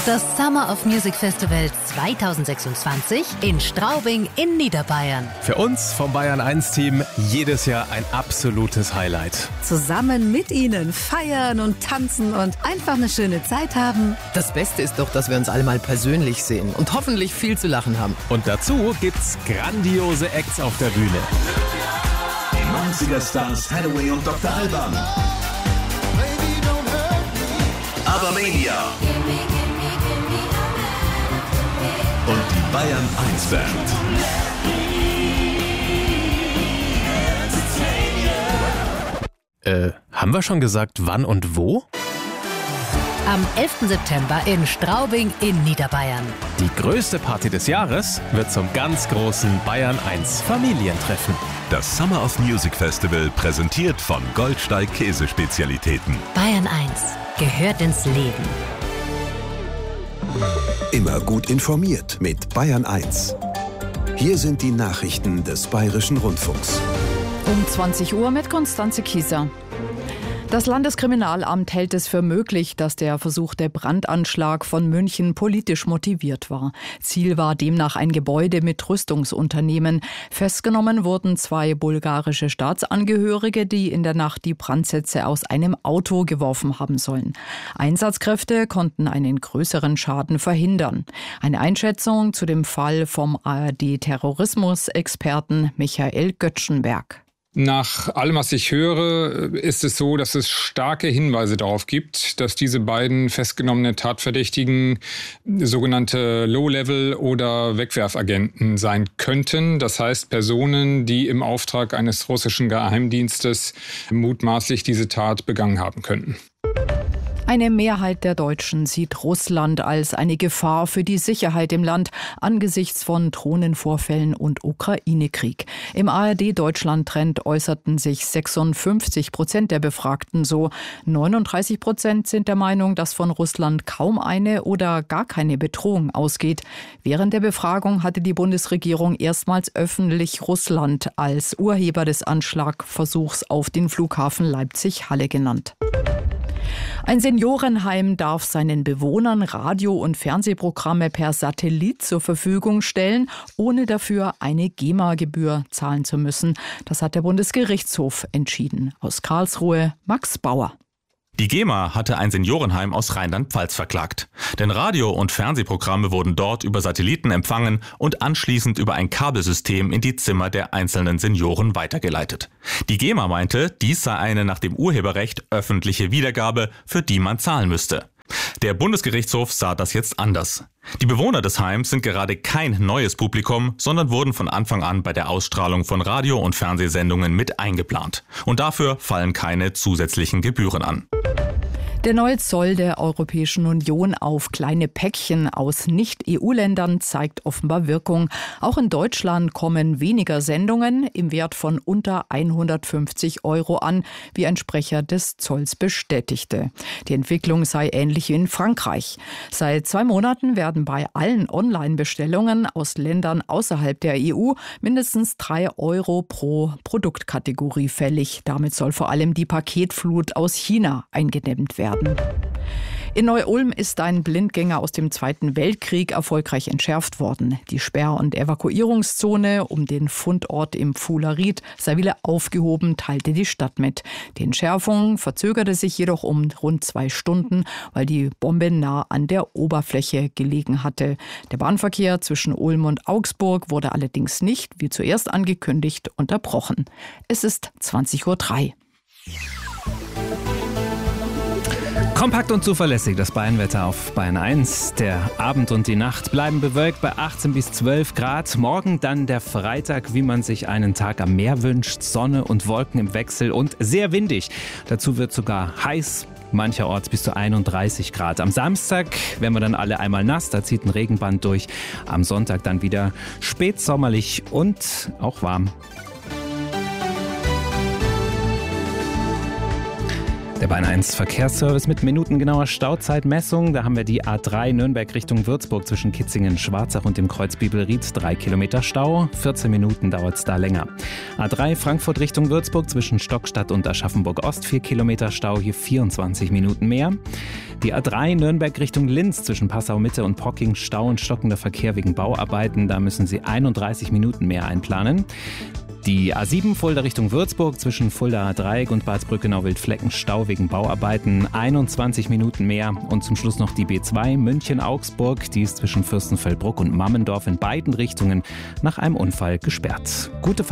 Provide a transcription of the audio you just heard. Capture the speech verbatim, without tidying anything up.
Das Summer of Music Festival zweitausendsechsundzwanzig in Straubing in Niederbayern. Für uns vom Bayern eins Team jedes Jahr ein absolutes Highlight. Zusammen mit Ihnen feiern und tanzen und einfach eine schöne Zeit haben. Das Beste ist doch, dass wir uns alle mal persönlich sehen und hoffentlich viel zu lachen haben. Und dazu gibt's grandiose Acts auf der Bühne. Die neunziger Stars Hathaway und Doktor Alban. Abermania. Und die Bayern eins Band. Äh, haben wir schon gesagt, wann und wo? Am elften September in Straubing in Niederbayern. Die größte Party des Jahres wird zum ganz großen Bayern eins Familientreffen. Das Summer of Music Festival präsentiert von Goldsteig Käsespezialitäten. Bayern eins gehört ins Leben. Immer gut informiert mit Bayern eins. Hier sind die Nachrichten des Bayerischen Rundfunks. Um zwanzig Uhr mit Konstanze Kieser. Das Landeskriminalamt hält es für möglich, dass der versuchte Brandanschlag von München politisch motiviert war. Ziel war demnach ein Gebäude mit Rüstungsunternehmen. Festgenommen wurden zwei bulgarische Staatsangehörige, die in der Nacht die Brandsätze aus einem Auto geworfen haben sollen. Einsatzkräfte konnten einen größeren Schaden verhindern. Eine Einschätzung zu dem Fall vom A R D-Terrorismusexperten Michael Göttschenberg. Nach allem, was ich höre, ist es so, dass es starke Hinweise darauf gibt, dass diese beiden festgenommenen Tatverdächtigen sogenannte Low-Level- oder Wegwerfagenten sein könnten. Das heißt Personen, die im Auftrag eines russischen Geheimdienstes mutmaßlich diese Tat begangen haben könnten. Eine Mehrheit der Deutschen sieht Russland als eine Gefahr für die Sicherheit im Land angesichts von Drohnenvorfällen und Ukraine-Krieg. Im A R D-Deutschland-Trend äußerten sich sechsundfünfzig Prozent der Befragten so. neununddreißig Prozent sind der Meinung, dass von Russland kaum eine oder gar keine Bedrohung ausgeht. Während der Befragung hatte die Bundesregierung erstmals öffentlich Russland als Urheber des Anschlagversuchs auf den Flughafen Leipzig-Halle genannt. Ein Seniorenheim darf seinen Bewohnern Radio- und Fernsehprogramme per Satellit zur Verfügung stellen, ohne dafür eine GEMA-Gebühr zahlen zu müssen. Das hat der Bundesgerichtshof entschieden. Aus Karlsruhe, Max Bauer. Die GEMA hatte ein Seniorenheim aus Rheinland-Pfalz verklagt. Denn Radio- und Fernsehprogramme wurden dort über Satelliten empfangen und anschließend über ein Kabelsystem in die Zimmer der einzelnen Senioren weitergeleitet. Die GEMA meinte, dies sei eine nach dem Urheberrecht öffentliche Wiedergabe, für die man zahlen müsste. Der Bundesgerichtshof sah das jetzt anders. Die Bewohner des Heims sind gerade kein neues Publikum, sondern wurden von Anfang an bei der Ausstrahlung von Radio- und Fernsehsendungen mit eingeplant. Und dafür fallen keine zusätzlichen Gebühren an. Der neue Zoll der Europäischen Union auf kleine Päckchen aus Nicht-E U-Ländern zeigt offenbar Wirkung. Auch in Deutschland kommen weniger Sendungen im Wert von unter hundertfünfzig Euro an, wie ein Sprecher des Zolls bestätigte. Die Entwicklung sei ähnlich wie in Frankreich. Seit zwei Monaten werden bei allen Online-Bestellungen aus Ländern außerhalb der E U mindestens drei Euro pro Produktkategorie fällig. Damit soll vor allem die Paketflut aus China eingedämmt werden. In Neu-Ulm ist ein Blindgänger aus dem Zweiten Weltkrieg erfolgreich entschärft worden. Die Sperr- und Evakuierungszone um den Fundort im Pfuhleried sei wieder aufgehoben, teilte die Stadt mit. Die Entschärfung verzögerte sich jedoch um rund zwei Stunden, weil die Bombe nah an der Oberfläche gelegen hatte. Der Bahnverkehr zwischen Ulm und Augsburg wurde allerdings nicht, wie zuerst angekündigt, unterbrochen. Es ist zwanzig Uhr drei. Kompakt und zuverlässig das Bayernwetter auf Bayern eins. Der Abend und die Nacht bleiben bewölkt bei achtzehn bis zwölf Grad. Morgen dann der Freitag, wie man sich einen Tag am Meer wünscht. Sonne und Wolken im Wechsel und sehr windig. Dazu wird sogar heiß. Mancherorts bis zu einunddreißig Grad. Am Samstag werden wir dann alle einmal nass, da zieht ein Regenband durch. Am Sonntag dann wieder spätsommerlich und auch warm. Der Bayern eins Verkehrsservice mit minutengenauer Stauzeitmessung. Da haben wir die A drei Nürnberg Richtung Würzburg zwischen Kitzingen, Schwarzach und dem Kreuz Bibelried. Drei Kilometer Stau, vierzehn Minuten dauert es da länger. A drei Frankfurt Richtung Würzburg zwischen Stockstadt und Aschaffenburg Ost. Vier Kilometer Stau, hier vierundzwanzig Minuten mehr. Die A drei Nürnberg Richtung Linz zwischen Passau Mitte und Pocking. Stau und stockender Verkehr wegen Bauarbeiten. Da müssen Sie einunddreißig Minuten mehr einplanen. Die A sieben Fulda Richtung Würzburg zwischen Fulda Dreieck und Balsbrückenau-Wildflecken Stau wegen Bauarbeiten, einundzwanzig Minuten mehr. Und zum Schluss noch die B zwei München-Augsburg, die ist zwischen Fürstenfeldbruck und Mammendorf in beiden Richtungen nach einem Unfall gesperrt. Gute